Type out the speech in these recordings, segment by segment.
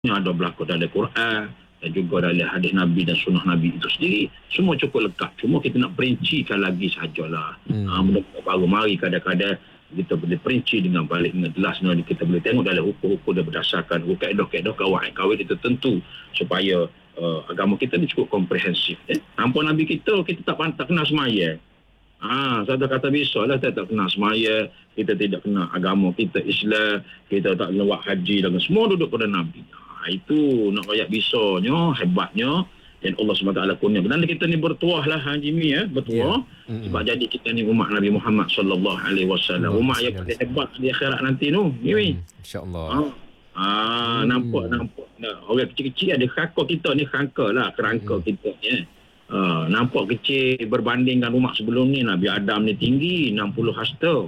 yang ada berlaku dalam Quran dan juga dalam hadis Nabi dan sunnah Nabi itu sendiri, semua cukup lengkap. Cuma kita nak perincikan lagi sahajalah. Benda-benda baru mari kadang-kadang kita boleh perinci dengan balik dengan jelas, kita boleh tengok dalam hukum-hukum dan berdasarkan kaedah-kaedah kawin itu tentu supaya agama kita ni cukup komprehensif. Nampak Nabi kita tak kenal semaya. Saya kata bisa lah kita tak kenal semaya, kita tidak kenal agama kita Islam, kita tak kenal buat haji dan semua duduk pada Nabi. Itu nak kayak bisanya, hebatnya. Dan Allah SWT kurnia. Dan kita ni bertuah lah Jimmy bertuah. Sebab jadi kita ni umat Nabi Muhammad SAW. Umat yang paling hebat di akhirat nanti tu. Jimmy. InsyaAllah. Nampak. Orang kecil-kecil ada kerangka kita ni, kerangka kita ni. Nampak kecil berbandingkan umat sebelum ni. Nabi Adam ni tinggi 60 hasta.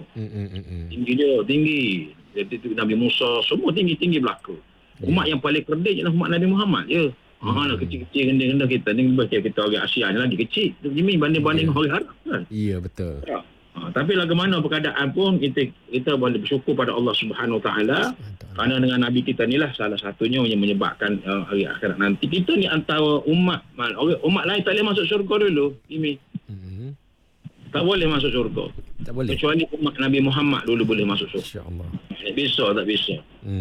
Tinggi. Jadi Nabi Musa semua tinggi berlaku. Umat yang paling kerdil ialah umat Nabi Muhammad je. Kecil-kecil rendah kita ni, kita orang Asia ni lagi kecil. Jimmy banding orang Arab kan. Ya, betul. Tapi bagaimana keadaan pun kita boleh bersyukur pada Allah Subhanahu Wa Taala kerana dengan Nabi kita ni lah salah satunya yang menyebabkan hari akhirat nanti kita ni antara umat lain tak boleh masuk syurga dulu, Jimmy. Tak boleh masuk syurga. Tak boleh. Kecuali umat Nabi Muhammad dulu boleh masuk syurga. Insya-Allah. Tak bisa.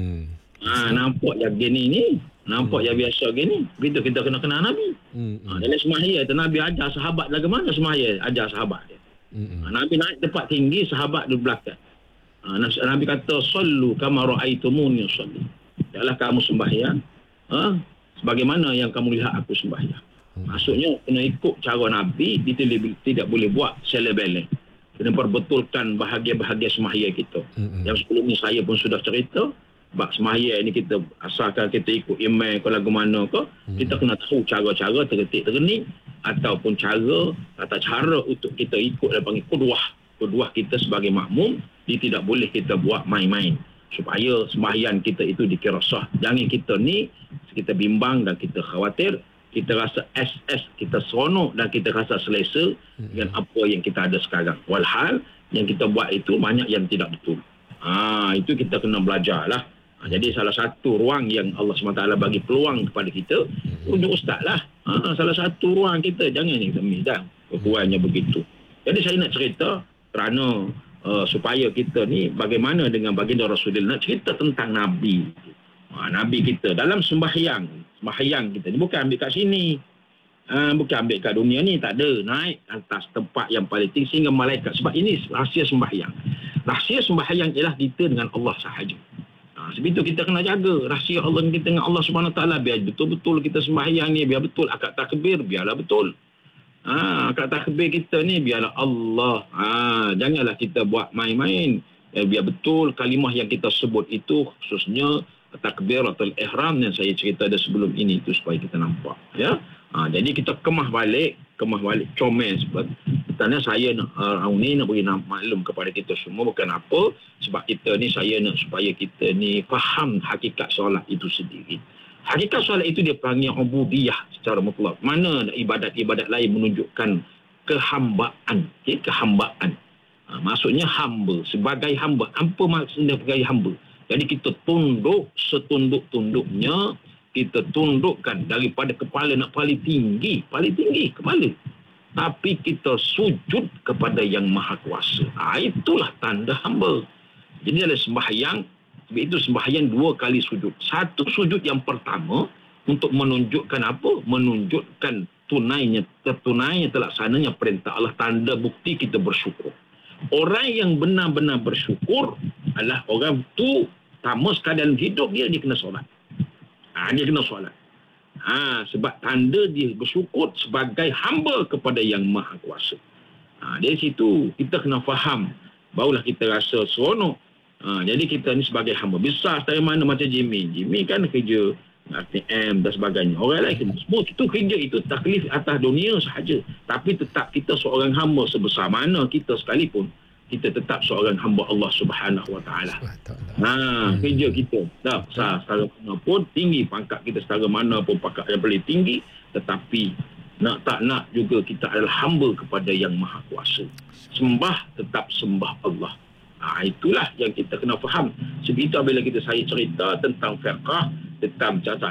Nampak yang gini ni, nampak yang biasa gini, begitu kita kena kenal Nabi. Dalam semaya tu Nabi ajar sahabat bagaimana semaya, ajar sahabat dia. Nabi naik tempat tinggi, sahabat di belakang. Nabi kata sallu kama raaitumuni usalli. Janganlah kamu sembahyang sebagaimana yang kamu lihat aku sembahyang. Maksudnya kena ikut cara Nabi, tidak boleh buat selebeleng. Kena perbetulkan bahagian-bahagian sembahyang kita. Yang sebelum ni saya pun sudah cerita. Sebab sembahyang ni kita asalkan kita ikut imam ke lagu mana ke, kita kena tahu cara-cara terketik-terkenik ataupun tata cara untuk kita ikut dan panggil qudwah kita sebagai makmum. Dia tidak boleh kita buat main-main supaya sembahyang kita itu dikira sah. Jangan kita bimbang dan kita khawatir, kita rasa kita seronok dan kita rasa selesa dengan apa yang kita ada sekarang. Walhal yang kita buat itu banyak yang tidak betul. Itu kita kena belajarlah. Jadi salah satu ruang yang Allah SWT bagi peluang kepada kita, untuk ustaz lah. Salah satu ruang kita, jangan kita midang. Kekurangannya begitu. Jadi saya nak cerita kerana supaya kita ni bagaimana dengan baginda Rasulullah, nak cerita tentang Nabi. Nabi kita dalam sembahyang kita ni bukan ambil kat sini. Bukan ambil kat dunia ni, tak ada. Naik atas tempat yang paling tinggi sehingga malaikat. Sebab ini rahsia sembahyang. Rahsia sembahyang ialah kita dengan Allah sahaja. Sebab itu kita kena jaga rahsia Allah kita dengan Allah Subhanahu Taala, biar betul-betul kita sembahyang ni, biar betul akad takbir, biarlah betul. Akad takbir kita ni biarlah Allah. Janganlah kita buat main-main. Biar betul kalimah yang kita sebut itu, khususnya takbiratul ihram yang saya cerita dah sebelum ini itu, supaya kita nampak ya. Jadi kita kemah balik comel sebab tanya saya nak ni nak bagi maklum kepada kita semua, bukan apa, sebab kita ni saya nak supaya kita ni faham hakikat solat itu sendiri. Hakikat solat itu dia panggil ubudiyah secara mutlak. Mana ibadat-ibadat lain menunjukkan kehambaan, kehambaan. Maksudnya hamba, sebagai hamba. Apa maksudnya sebagai hamba? Jadi kita tunduk setunduk-tunduknya, kita tundukkan daripada kepala nak paling tinggi kepala. Tapi kita sujud kepada yang maha kuasa. Itulah tanda hamba. Jadi dalam sembahyang, sebab itu sembahyang 2 kali sujud. Satu sujud yang pertama untuk menunjukkan apa? Menunjukkan tunainya terlaksananya perintah Allah, tanda bukti kita bersyukur. Orang yang benar-benar bersyukur adalah orang tu pertama sekali dalam hidup dia kena solat. Dia kena solat. Sebab tanda dia bersyukur sebagai hamba kepada yang maha kuasa. Dari situ kita kena faham, barulah kita rasa seronok. Jadi kita ni sebagai hamba besar dari mana, macam Jimmy kan kerja ATM dan sebagainya. Orang lain semua itu kerja itu taklif atas dunia sahaja. Tapi tetap kita seorang hamba, sebesar mana kita sekalipun, kita tetap seorang hamba Allah Subhanahu Wa Taala. Kerja kita dah besar setara mana pun, tinggi pangkat kita setara mana pun pangkat yang paling tinggi, tetapi nak tak nak juga kita adalah hamba kepada yang maha kuasa. Sembah tetap sembah Allah. Itulah yang kita kena faham. Sebab itu bila saya cerita tentang fiqh, tekam catat